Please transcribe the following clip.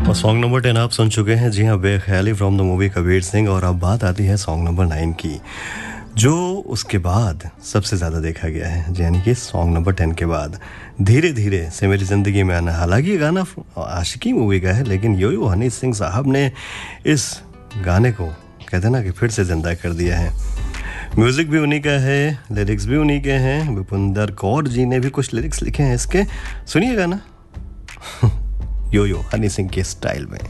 और song number 10 आप सुन चुके हैं। जी हाँ, बेख्याली from the movie Kabir Singh. और अब बात आती है सॉन्ग नंबर 9 की, जो उसके बाद सबसे ज़्यादा देखा गया है, यानी कि सॉन्ग नंबर 10 के बाद धीरे धीरे से मेरी ज़िंदगी में आना। हालांकि ये गाना आशिकी मूवी का है, लेकिन यो यो हनी सिंह साहब ने इस गाने को कहते ना कि फिर से ज़िंदा कर दिया है। म्यूज़िक भी उन्हीं का है, लिरिक्स भी उन्हीं के हैं। भूपिंदर कौर जी ने भी कुछ लिरिक्स लिखे हैं इसके। सुनिए गाना यो यो हनी सिंह के स्टाइल में।